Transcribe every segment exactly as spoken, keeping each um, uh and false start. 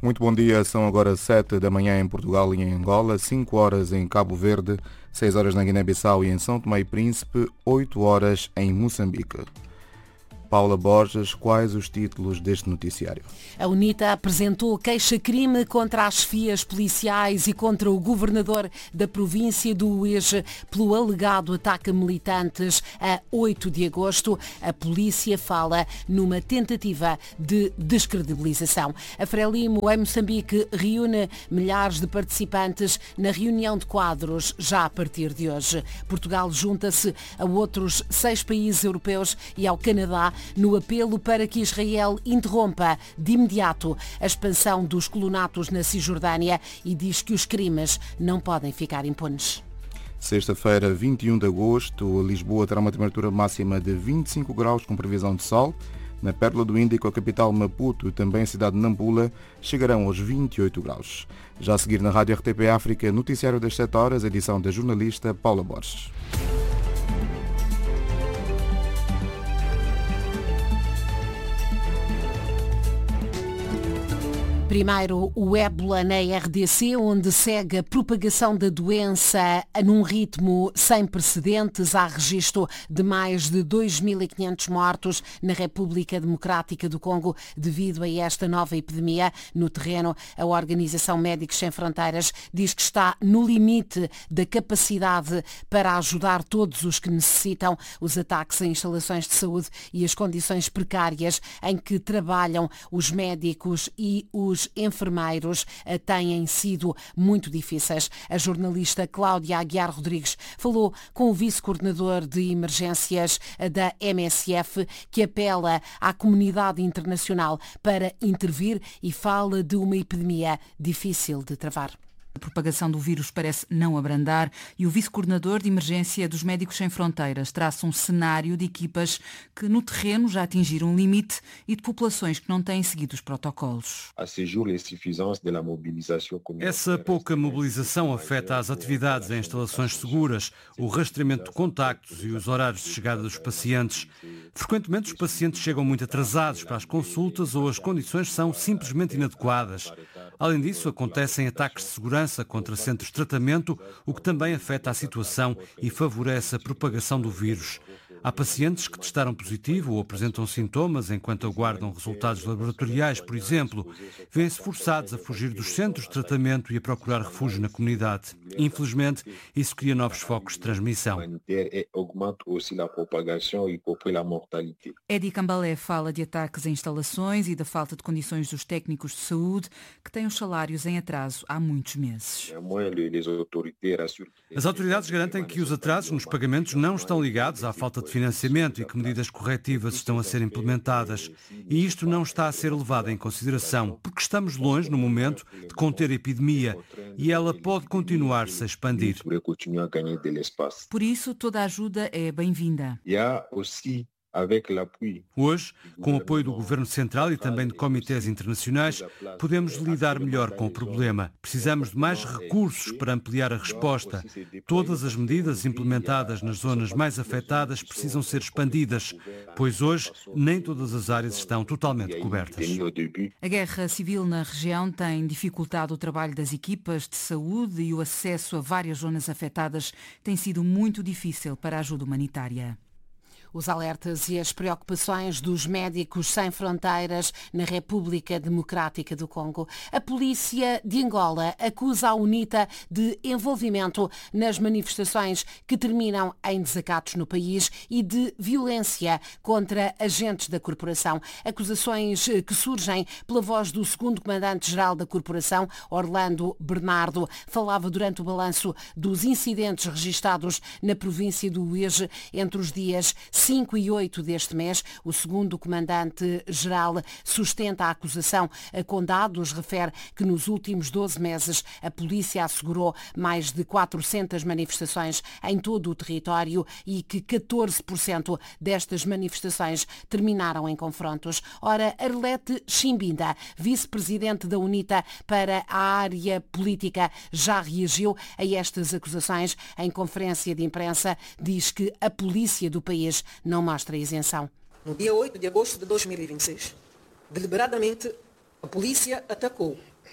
Muito bom dia, são agora sete da manhã em Portugal e em Angola, cinco horas em Cabo Verde, seis horas na Guiné-Bissau e em São Tomé e Príncipe, oito horas em Moçambique. Paula Borges, quais os títulos deste noticiário? A UNITA apresentou queixa-crime contra as chefias policiais e contra o governador da província do Uege pelo alegado ataque a militantes a oito de agosto. A polícia fala numa tentativa de descredibilização. A Frelimo, em Moçambique, reúne milhares de participantes na reunião de quadros já a partir de hoje. Portugal junta-se a outros seis países europeus e ao Canadá no apelo para que Israel interrompa de imediato a expansão dos colonatos na Cisjordânia e diz que os crimes não podem ficar impunes. Sexta-feira, vinte e um de agosto, Lisboa terá uma temperatura máxima de vinte e cinco graus com previsão de sol. Na Pérola do Índico, a capital Maputo e também a cidade de Nampula chegarão aos vinte e oito graus. Já a seguir na Rádio R T P África, noticiário das sete horas, edição da jornalista Paula Borges. Primeiro, o ébola na R D C, onde segue a propagação da doença num ritmo sem precedentes. Há registro de mais de dois mil e quinhentos mortos na República Democrática do Congo devido a esta nova epidemia. No terreno, a Organização Médicos Sem Fronteiras diz que está no limite da capacidade para ajudar todos os que necessitam. Os ataques a instalações de saúde e as condições precárias em que trabalham os médicos e os Os enfermeiros têm sido muito difíceis. A jornalista Cláudia Aguiar Rodrigues falou com o vice-coordenador de emergências da M S F, que apela à comunidade internacional para intervir e fala de uma epidemia difícil de travar. A propagação do vírus parece não abrandar e o vice-coordenador de emergência dos Médicos Sem Fronteiras traça um cenário de equipas que no terreno já atingiram um limite e de populações que não têm seguido os protocolos. Essa pouca mobilização afeta as atividades em instalações seguras, o rastreamento de contactos e os horários de chegada dos pacientes. Frequentemente os pacientes chegam muito atrasados para as consultas ou as condições são simplesmente inadequadas. Além disso, acontecem ataques de segurança contra centros de tratamento, o que também afeta a situação e favorece a propagação do vírus. Há pacientes que testaram positivo ou apresentam sintomas enquanto aguardam resultados laboratoriais, por exemplo. Vêem-se forçados a fugir dos centros de tratamento e a procurar refúgio na comunidade. Infelizmente, isso cria novos focos de transmissão. Edi Cambalé fala de ataques a instalações e da falta de condições dos técnicos de saúde, que têm os salários em atraso há muitos meses. As autoridades garantem que os atrasos nos pagamentos não estão ligados à falta de financiamento e que medidas corretivas estão a ser implementadas. E isto não está a ser levado em consideração, porque estamos longe, no momento, de conter a epidemia e ela pode continuar-se a expandir. Por isso, toda a ajuda é bem-vinda. Hoje, com o apoio do Governo Central e também de comitês internacionais, podemos lidar melhor com o problema. Precisamos de mais recursos para ampliar a resposta. Todas as medidas implementadas nas zonas mais afetadas precisam ser expandidas, pois hoje nem todas as áreas estão totalmente cobertas. A guerra civil na região tem dificultado o trabalho das equipas de saúde e o acesso a várias zonas afetadas tem sido muito difícil para a ajuda humanitária. Os alertas e as preocupações dos Médicos Sem Fronteiras na República Democrática do Congo. A polícia de Angola acusa a UNITA de envolvimento nas manifestações que terminam em desacatos no país e de violência contra agentes da corporação. Acusações que surgem pela voz do segundo comandante-geral da corporação, Orlando Bernardo. Falava durante o balanço dos incidentes registados na província do Uege entre os dias cinco e oito deste mês. O segundo comandante-geral sustenta a acusação com dados. Refere que nos últimos doze meses a polícia assegurou mais de quatrocentas manifestações em todo o território e que catorze por cento destas manifestações terminaram em confrontos. Ora, Arlete Chimbinda, vice-presidente da UNITA para a área política, já reagiu a estas acusações. Em conferência de imprensa, diz que a polícia do país não mostra isenção. No dia oito de agosto de dois mil e vinte e seis, deliberadamente, a polícia atacou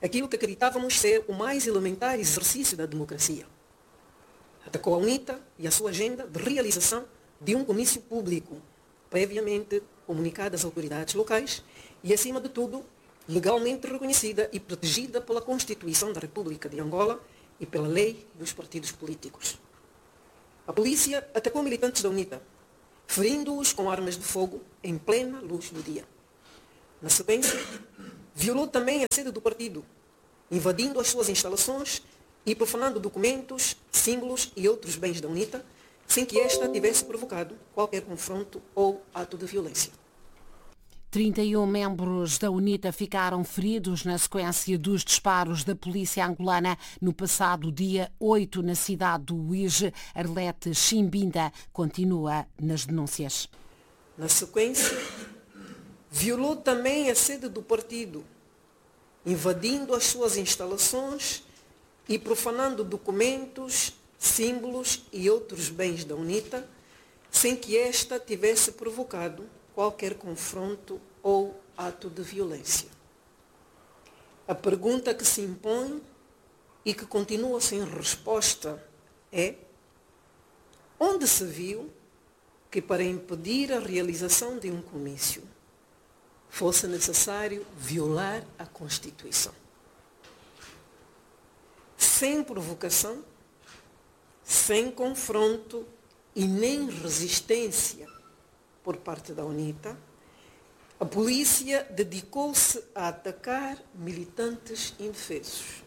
aquilo que acreditávamos ser o mais elementar exercício da democracia. Atacou a UNITA e a sua agenda de realização de um comício público, previamente comunicado às autoridades locais e, acima de tudo, legalmente reconhecida e protegida pela Constituição da República de Angola e pela lei dos partidos políticos. A polícia atacou militantes da UNITA, ferindo-os com armas de fogo em plena luz do dia. Na sequência, violou também a sede do partido, invadindo as suas instalações e profanando documentos, símbolos e outros bens da UNITA, sem que esta tivesse provocado qualquer confronto ou ato de violência. trinta e um membros da UNITA ficaram feridos na sequência dos disparos da polícia angolana no passado dia oito na cidade do Uíge. Arlete Chimbinda continua nas denúncias. Na sequência, violou também a sede do partido, invadindo as suas instalações e profanando documentos, símbolos e outros bens da UNITA, sem que esta tivesse provocado qualquer confronto ou ato de violência. A pergunta que se impõe e que continua sem resposta é: onde se viu que para impedir a realização de um comício fosse necessário violar a Constituição? Sem provocação, sem confronto e nem resistência por parte da UNITA, a polícia dedicou-se a atacar militantes indefesos.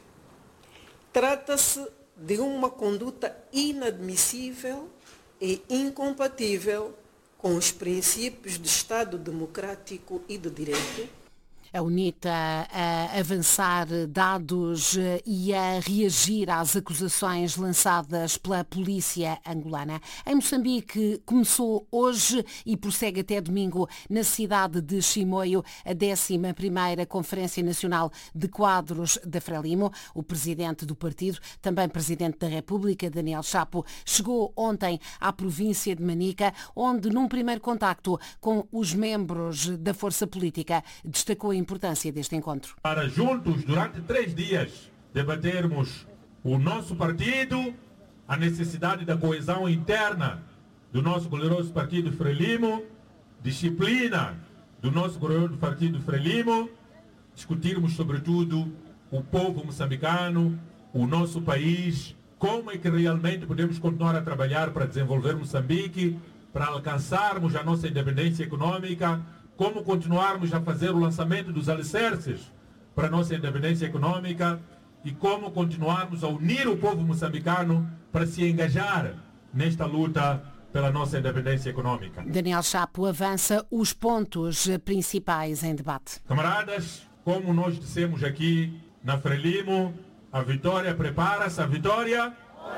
Trata-se de uma conduta inadmissível e incompatível com os princípios de Estado democrático e de direito. A UNITA a avançar dados e a reagir às acusações lançadas pela polícia angolana. Em Moçambique começou hoje e prossegue até domingo na cidade de Chimoio a décima primeira Conferência Nacional de Quadros da Frelimo. O presidente do partido, também presidente da República, Daniel Chapo, chegou ontem à província de Manica, onde num primeiro contacto com os membros da força política destacou a importância deste encontro. Para juntos, durante três dias, debatermos o nosso partido, a necessidade da coesão interna do nosso glorioso partido Frelimo, disciplina do nosso glorioso partido Frelimo, discutirmos sobretudo o povo moçambicano, o nosso país, como é que realmente podemos continuar a trabalhar para desenvolver Moçambique, para alcançarmos a nossa independência econômica, como continuarmos a fazer o lançamento dos alicerces para a nossa independência econômica e como continuarmos a unir o povo moçambicano para se engajar nesta luta pela nossa independência econômica. Daniel Chapo avança os pontos principais em debate. Camaradas, como nós dissemos aqui na Frelimo, a vitória prepara-se, a vitória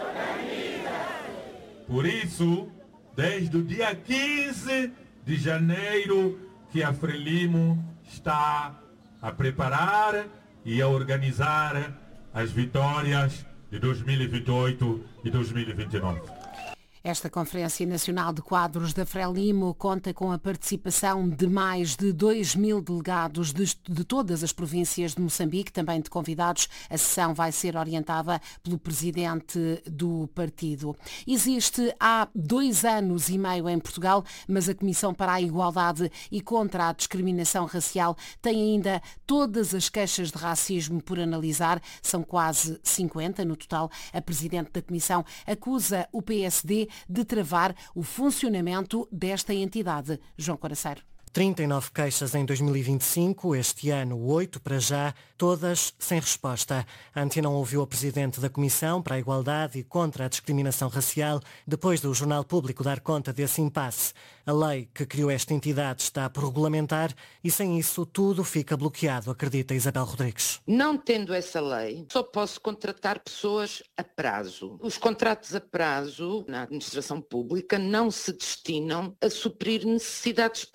organiza-se. Por isso, desde o dia quinze de janeiro, que a Frelimo está a preparar e a organizar as vitórias de dois mil e vinte e oito e dois mil e vinte e nove. Esta Conferência Nacional de Quadros da Frelimo conta com a participação de mais de dois mil delegados de, de todas as províncias de Moçambique, também de convidados. A sessão vai ser orientada pelo presidente do partido. Existe há dois anos e meio em Portugal, mas a Comissão para a Igualdade e contra a Discriminação Racial tem ainda todas as queixas de racismo por analisar. São quase cinquenta no total. A presidente da Comissão acusa o P S D de travar o funcionamento desta entidade. João Coraceiro. trinta e nove queixas em dois mil e vinte e cinco, este ano oito para já, todas sem resposta. A Antena ouviu a Presidente da Comissão para a Igualdade e contra a Discriminação Racial depois do Jornal Público dar conta desse impasse. A lei que criou esta entidade está por regulamentar e sem isso tudo fica bloqueado, acredita Isabel Rodrigues. Não tendo essa lei, só posso contratar pessoas a prazo. Os contratos a prazo na administração pública não se destinam a suprir necessidades permanentes.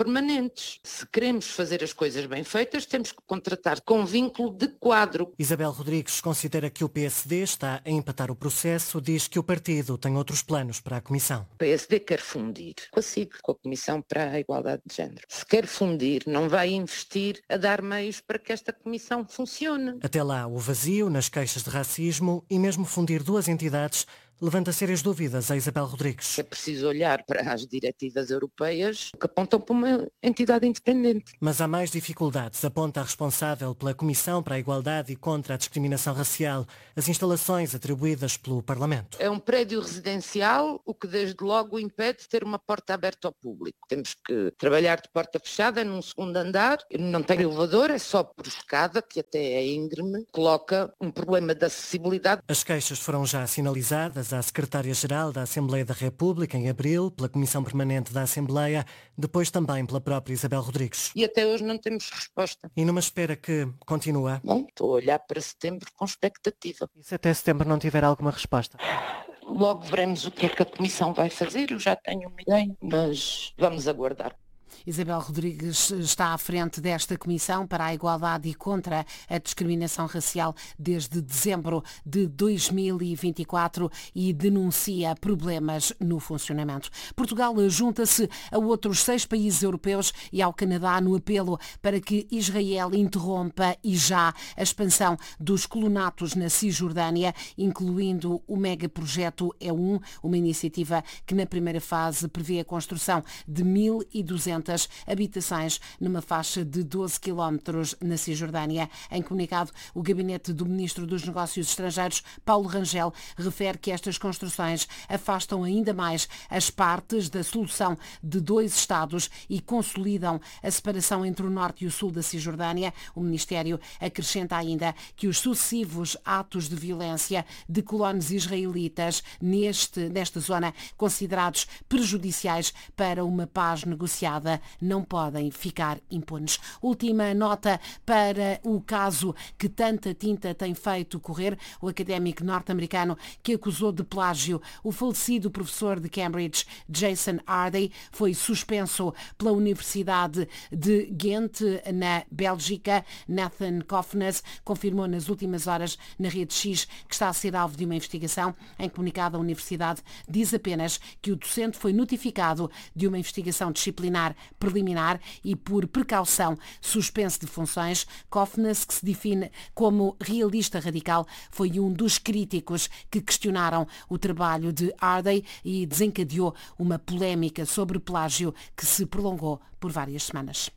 diferentes. Se queremos fazer as coisas bem feitas, temos que contratar com vínculo de quadro. Isabel Rodrigues considera que o P S D está a empatar o processo, diz que o partido tem outros planos para a Comissão. O P S D quer fundir com a C I C, com a Comissão para a Igualdade de Género. Se quer fundir, não vai investir a dar meios para que esta Comissão funcione. Até lá, o vazio nas queixas de racismo e mesmo fundir duas entidades levanta sérias dúvidas a Isabel Rodrigues. É preciso olhar para as diretivas europeias que apontam para uma entidade independente. Mas há mais dificuldades, aponta a responsável pela Comissão para a Igualdade e contra a Discriminação Racial, as instalações atribuídas pelo Parlamento. É um prédio residencial, o que desde logo impede de ter uma porta aberta ao público. Temos que trabalhar de porta fechada num segundo andar, não tem elevador, é só por escada, que até é íngreme, coloca um problema de acessibilidade. As queixas foram já sinalizadas à Secretária-Geral da Assembleia da República em abril, pela Comissão Permanente da Assembleia, depois também pela própria Isabel Rodrigues. E até hoje não temos resposta. E numa espera que continua? Bom, estou a olhar para setembro com expectativa. E se até setembro não tiver alguma resposta? Logo veremos o que é que a Comissão vai fazer, eu já tenho uma ideia, mas vamos aguardar. Isabel Rodrigues está à frente desta Comissão para a Igualdade e contra a Discriminação Racial desde dezembro de dois mil e vinte e quatro e denuncia problemas no funcionamento. Portugal junta-se a outros seis países europeus e ao Canadá no apelo para que Israel interrompa e já a expansão dos colonatos na Cisjordânia, incluindo o megaprojeto E um, uma iniciativa que na primeira fase prevê a construção de mil e duzentas habitações numa faixa de doze quilómetros na Cisjordânia. Em comunicado, o gabinete do Ministro dos Negócios Estrangeiros, Paulo Rangel, refere que estas construções afastam ainda mais as partes da solução de dois Estados e consolidam a separação entre o norte e o sul da Cisjordânia. O Ministério acrescenta ainda que os sucessivos atos de violência de colonos israelitas neste, nesta zona, considerados prejudiciais para uma paz negociada, não podem ficar impunes. Última nota para o caso que tanta tinta tem feito correr, o académico norte-americano que acusou de plágio o falecido professor de Cambridge, Jason Hardy, foi suspenso pela Universidade de Ghent, na Bélgica. Nathan Kofnes confirmou nas últimas horas na rede X que está a ser alvo de uma investigação. Em comunicado, a Universidade diz apenas que o docente foi notificado de uma investigação disciplinar preliminar e, por precaução, suspenso de funções. Kofnes, que se define como realista radical, foi um dos críticos que questionaram o trabalho de Hardy e desencadeou uma polémica sobre plágio que se prolongou por várias semanas.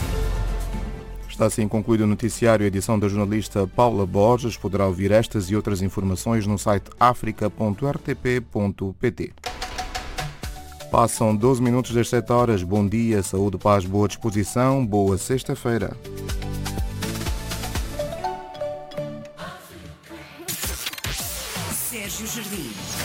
Está assim concluído o noticiário, a edição da jornalista Paula Borges. Poderá ouvir estas e outras informações no site africa ponto r t p ponto p t. Passam doze minutos das sete horas. Bom dia, saúde, paz, boa disposição, boa sexta-feira. Sérgio Jardim.